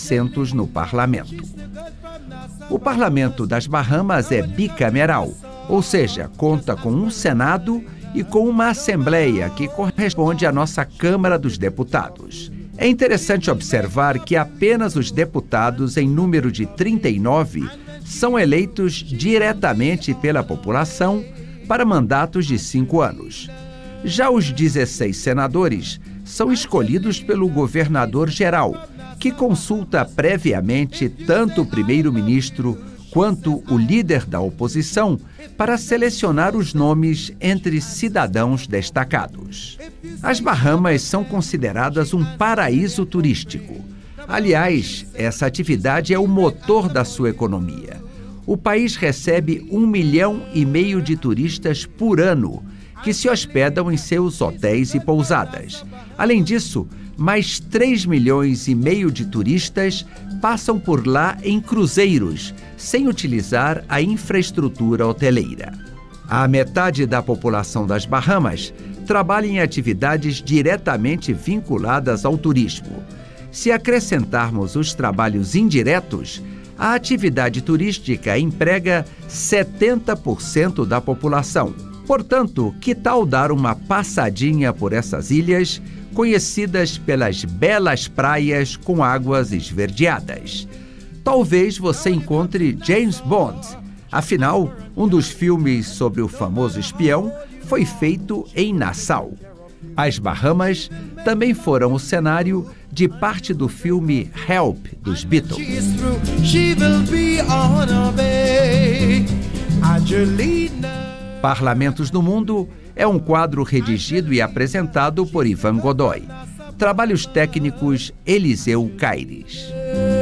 assentos no parlamento. O parlamento das Bahamas é bicameral, ou seja, conta com um Senado e com uma Assembleia que corresponde à nossa Câmara dos Deputados. É interessante observar que apenas os deputados, em número de 39, são eleitos diretamente pela população para mandatos de 5 anos. Já os 16 senadores são escolhidos pelo governador-geral, que consulta previamente tanto o primeiro-ministro quanto o líder da oposição para selecionar os nomes entre cidadãos destacados. As Bahamas são consideradas um paraíso turístico. Aliás, essa atividade é o motor da sua economia. O país recebe 1,5 milhão de turistas por ano, que se hospedam em seus hotéis e pousadas. Além disso, mais 3,5 milhões de turistas passam por lá em cruzeiros, sem utilizar a infraestrutura hoteleira. A metade da população das Bahamas trabalha em atividades diretamente vinculadas ao turismo. Se acrescentarmos os trabalhos indiretos, a atividade turística emprega 70% da população. Portanto, que tal dar uma passadinha por essas ilhas, conhecidas pelas belas praias com águas esverdeadas? Talvez você encontre James Bond. Afinal, um dos filmes sobre o famoso espião foi feito em Nassau. As Bahamas também foram o cenário de parte do filme Help, dos Beatles. Parlamentos do Mundo é um quadro redigido e apresentado por Ivan Godoy. Trabalhos técnicos Eliseu Caires.